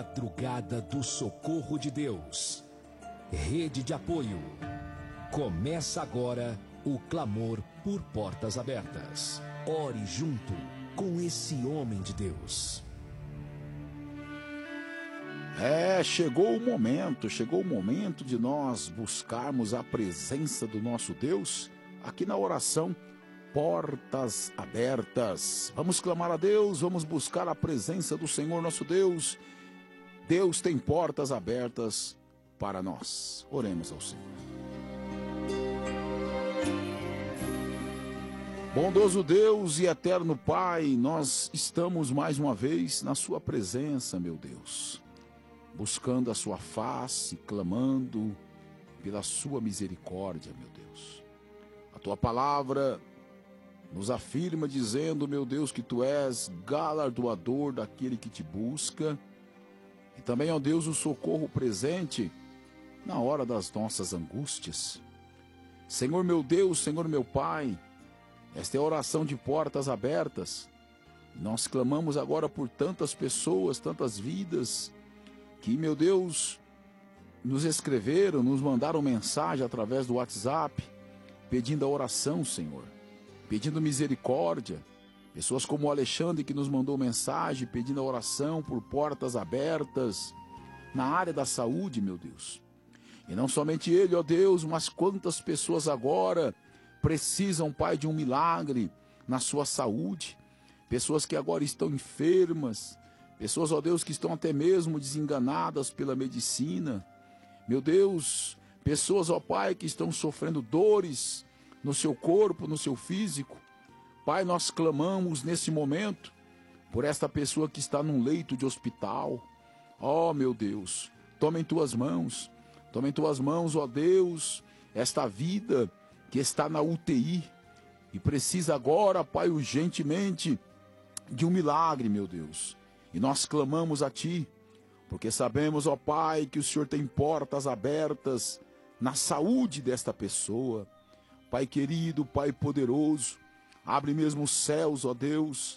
Madrugada do Socorro de Deus. Rede de apoio. Começa agora o clamor por portas abertas. Ore junto com esse homem de Deus. Chegou o momento de nós buscarmos a presença do nosso Deus aqui na oração Portas Abertas. Vamos clamar a Deus, vamos buscar a presença do Senhor nosso Deus. Deus tem portas abertas para nós. Oremos ao Senhor. Bondoso Deus e eterno Pai, nós estamos mais uma vez na sua presença, meu Deus, buscando a sua face, clamando pela sua misericórdia, meu Deus. A tua palavra nos afirma dizendo, meu Deus, que tu és galardoador daquele que te busca e também, ó Deus, o socorro presente na hora das nossas angústias. Senhor meu Deus, Senhor meu Pai, esta é a oração de portas abertas. Nós clamamos agora por tantas pessoas, tantas vidas que, meu Deus, nos escreveram, nos mandaram mensagem através do WhatsApp, pedindo a oração, Senhor, pedindo misericórdia. Pessoas como o Alexandre, que nos mandou mensagem pedindo a oração por portas abertas na área da saúde, meu Deus. E não somente ele, ó Deus, mas quantas pessoas agora precisam, Pai, de um milagre na sua saúde. Pessoas que agora estão enfermas, pessoas, ó Deus, que estão até mesmo desenganadas pela medicina. Meu Deus, pessoas, ó Pai, que estão sofrendo dores no seu corpo, no seu físico. Pai, nós clamamos nesse momento por esta pessoa que está num leito de hospital. Ó, meu Deus, toma em tuas mãos, ó Deus, esta vida que está na UTI e precisa agora, Pai, urgentemente de um milagre, meu Deus. E nós clamamos a Ti, porque sabemos, ó Pai, que o Senhor tem portas abertas na saúde desta pessoa. Pai querido, Pai poderoso, abre mesmo os céus, ó Deus,